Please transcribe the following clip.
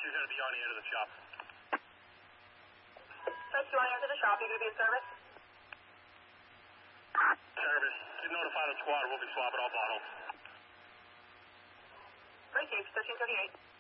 She's going to be on the end of the shop. Touch, you want to enter the shop? You're going to be in service? Service. Notify the squad. We'll be swapping all bottles. Great, Chief. 1338.